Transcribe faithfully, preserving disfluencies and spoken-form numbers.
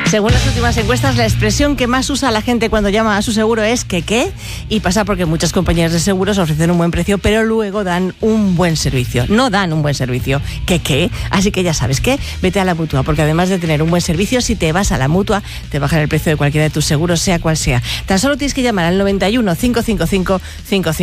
Según las últimas encuestas, la expresión que más usa la gente cuando llama a su seguro es ¿que qué? Y pasa porque muchas compañías de seguros ofrecen un buen precio, pero luego dan un buen servicio. No dan un buen servicio. ¿Qué qué? Así que ya sabes qué, vete a la Mutua, porque además de tener un buen servicio, si te vas a la Mutua, te bajan el precio de cualquiera de tus seguros, sea cual sea. Tan solo tienes que llamar al noventa y uno, cinco cinco cinco, cinco cinco.